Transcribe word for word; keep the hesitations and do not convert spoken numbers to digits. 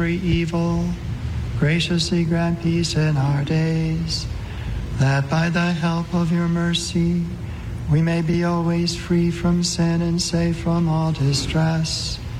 evil, graciously grant peace in our days, that by the help of your mercy we may be always free from sin and safe from all distress,